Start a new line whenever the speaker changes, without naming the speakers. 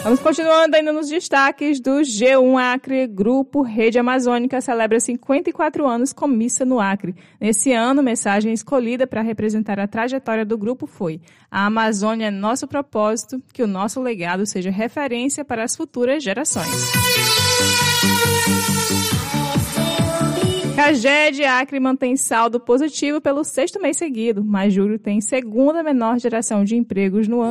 Vamos continuando ainda nos destaques do G1 Acre. Grupo Rede Amazônica celebra 54 anos com missa no Acre. Nesse ano, mensagem escolhida para representar a trajetória do grupo foi: a Amazônia é nosso propósito, que o nosso legado seja referência para as futuras gerações. Caged Acre mantém saldo positivo pelo 6º mês seguido, mas julho tem segunda menor geração de empregos no ano.